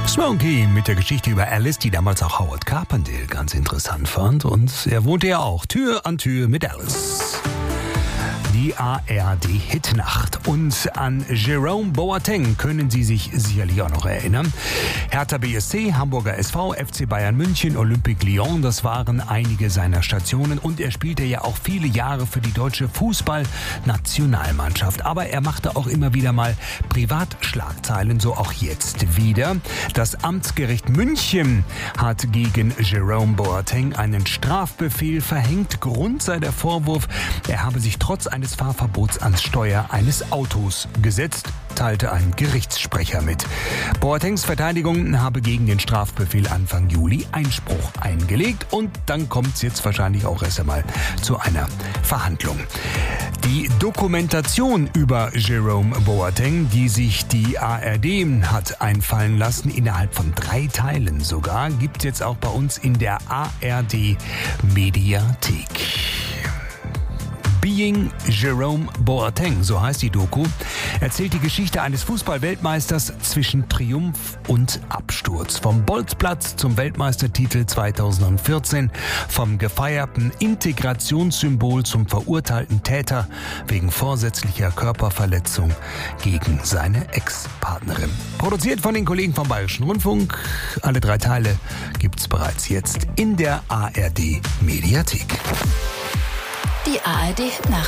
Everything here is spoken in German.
Smokey mit der Geschichte über Alice, die damals auch Howard Carpendale ganz interessant fand. Und er wohnte ja auch Tür an Tür mit Alice. Die ARD-Hitnacht. Und an Jerome Boateng können Sie sich sicherlich auch noch erinnern. Hertha BSC, Hamburger SV, FC Bayern München, Olympique Lyon, das waren einige seiner Stationen. Und er spielte ja auch viele Jahre für die deutsche Fußballnationalmannschaft. Aber er machte auch immer wieder mal Privatschlagzeilen, so auch jetzt wieder. Das Amtsgericht München hat gegen Jerome Boateng einen Strafbefehl verhängt. Grund sei der Vorwurf, er habe sich trotz eines Fahrverbots ans Steuer eines Autos gesetzt, teilte ein Gerichtssprecher mit. Boatengs Verteidigung habe gegen den Strafbefehl Anfang Juli Einspruch eingelegt und dann kommt es jetzt wahrscheinlich auch erst einmal zu einer Verhandlung. Die Dokumentation über Jerome Boateng, die sich die ARD hat einfallen lassen, innerhalb von 3 Teilen sogar, gibt es jetzt auch bei uns in der ARD Mediathek. Being Jerome Boateng, so heißt die Doku, erzählt die Geschichte eines Fußball-Weltmeisters zwischen Triumph und Absturz. Vom Bolzplatz zum Weltmeistertitel 2014, vom gefeierten Integrationssymbol zum verurteilten Täter wegen vorsätzlicher Körperverletzung gegen seine Ex-Partnerin. Produziert von den Kollegen vom Bayerischen Rundfunk. Alle 3 Teile gibt's bereits jetzt in der ARD Mediathek. Die ARD-Hitnacht.